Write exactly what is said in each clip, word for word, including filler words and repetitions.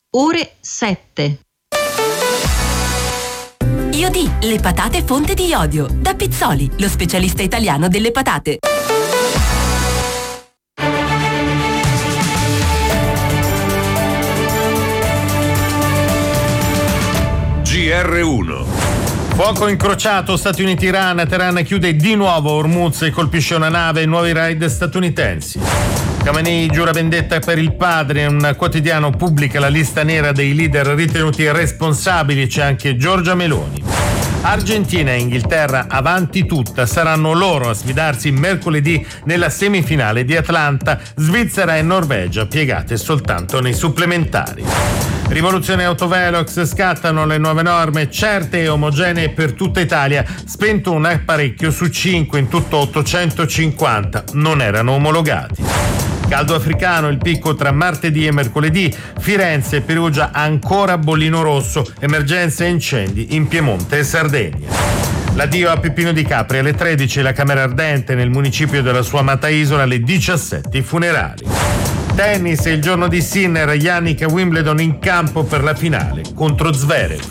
ore sette. Iodì, le patate fonte di iodio. Da Pizzoli, lo specialista italiano delle patate. G R uno. Fuoco incrociato Stati Uniti-Iran. Teheran chiude di nuovo Hormuz e colpisce una nave. Nuovi raid statunitensi. Khamenei giura vendetta per il padre. Un quotidiano pubblica la lista nera dei leader ritenuti responsabili. C'è anche Giorgia Meloni. Argentina e Inghilterra avanti tutta, saranno loro a sfidarsi mercoledì nella semifinale di Atlanta. Svizzera e Norvegia piegate soltanto nei supplementari. Rivoluzione Autovelox, scattano le nuove norme certe e omogenee per tutta Italia. Spento un apparecchio su cinque, in tutto ottocentocinquanta non erano omologati. Caldo africano, il picco tra martedì e mercoledì. Firenze e Perugia ancora bollino rosso. Emergenze e incendi in Piemonte e Sardegna. L'addio a Peppino Di Capri alle tredici, la Camera Ardente nel municipio della sua amata isola, alle diciassette i funerali. Tennis, il giorno di Sinner, Yannick a Wimbledon in campo per la finale contro Zverev.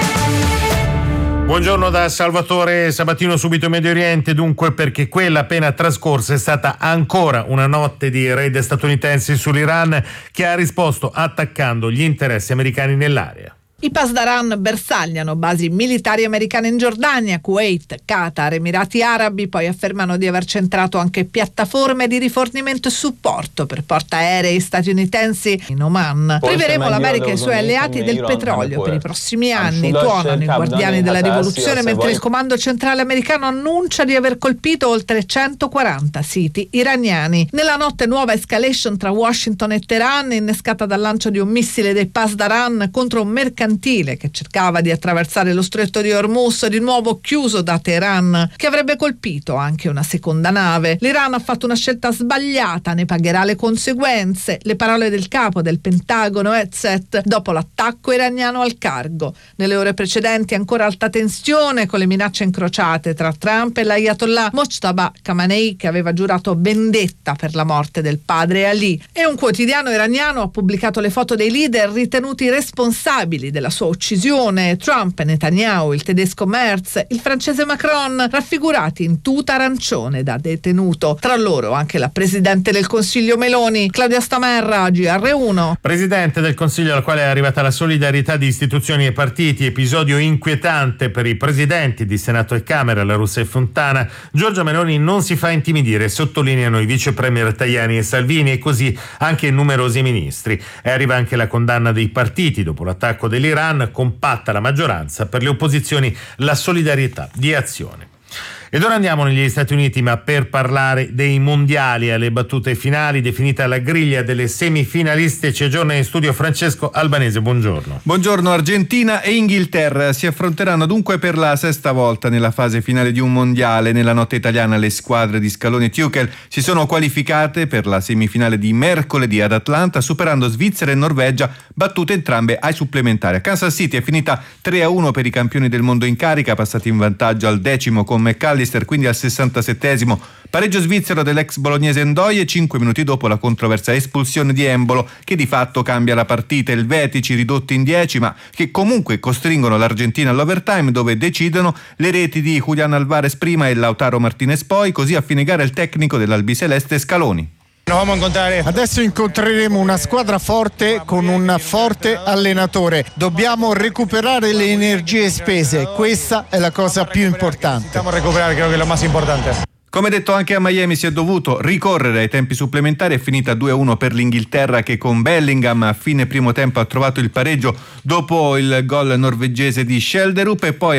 Buongiorno da Salvatore Sabatino, subito Medio Oriente, dunque, perché quella appena trascorsa è stata ancora una notte di raid statunitensi sull'Iran, che ha risposto attaccando gli interessi americani nell'area. I Pasdaran bersagliano basi militari americane in Giordania, Kuwait, Qatar, Emirati Arabi, poi affermano di aver centrato anche piattaforme di rifornimento e supporto per portaerei statunitensi in Oman. Priveremo l'America e i suoi alleati del petrolio per i prossimi anni, tuonano i guardiani della rivoluzione, mentre il comando centrale americano annuncia di aver colpito oltre centoquaranta siti iraniani. Nella notte nuova escalation tra Washington e Teheran, innescata dal lancio di un missile dei Pasdaran contro un mercantile che cercava di attraversare lo stretto di Hormuz, di nuovo chiuso da Teheran, che avrebbe colpito anche una seconda nave. L'Iran ha fatto una scelta sbagliata, ne pagherà le conseguenze. Le parole del capo del Pentagono Hegseth dopo l'attacco iraniano al cargo. Nelle ore precedenti ancora alta tensione, con le minacce incrociate tra Trump e l'Ayatollah Mojtaba Khamenei, che aveva giurato vendetta per la morte del padre Ali. E un quotidiano iraniano ha pubblicato le foto dei leader ritenuti responsabili della sua uccisione: Trump, Netanyahu, il tedesco Merz, il francese Macron, raffigurati in tuta arancione da detenuto. Tra loro anche la presidente del Consiglio Meloni. Claudia Stamerra, G R uno. Presidente del Consiglio, al quale è arrivata la solidarietà di istituzioni e partiti. Episodio inquietante per i presidenti di Senato e Camera, La Russa e Fontana. Giorgia Meloni non si fa intimidire, sottolineano i vice premier Tajani e Salvini, e così anche numerosi ministri. E arriva anche la condanna dei partiti dopo l'attacco dell'Iran. Compatta la maggioranza, per le opposizioni la solidarietà di Azione. Ed ora andiamo negli Stati Uniti, ma per parlare dei mondiali. Alle battute finali, definita la griglia delle semifinaliste, ci aggiorna in studio Francesco Albanese. Buongiorno. Buongiorno. Argentina e Inghilterra si affronteranno dunque per la sesta volta nella fase finale di un mondiale. Nella notte italiana le squadre di Scaloni e Tuchel si sono qualificate per la semifinale di mercoledì ad Atlanta, superando Svizzera e Norvegia, battute entrambe ai supplementari. A Kansas City è finita tre a uno per i campioni del mondo in carica, passati in vantaggio al decimo con McCallister, quindi al sessantasettesimo. Pareggio svizzero dell'ex bolognese Ndoye, cinque minuti dopo la controversa espulsione di Embolo, che di fatto cambia la partita. Elvetici ridotti in dieci, ma che comunque costringono l'Argentina all'overtime, dove decidono le reti di Julián Álvarez prima e Lautaro Martinez poi. Così a fine gara il tecnico dell'albiceleste Scaloni. Adesso incontreremo una squadra forte con un forte allenatore. Dobbiamo recuperare le energie spese, questa è la cosa più importante. Dobbiamo recuperare, credo che è lo más importante. Come detto, anche a Miami si è dovuto ricorrere ai tempi supplementari. È finita due a uno per l'Inghilterra, che con Bellingham a fine primo tempo ha trovato il pareggio dopo il gol norvegese di Schelderup, e poi